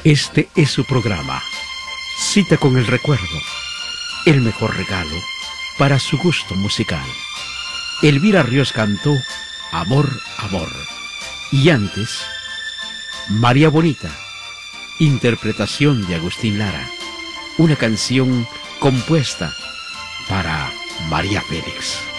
Este es su programa, Cita con el Recuerdo, el mejor regalo para su gusto musical. Elvira Ríos cantó Amor, Amor. Y antes, María Bonita, interpretación de Agustín Lara, una canción compuesta para María Félix.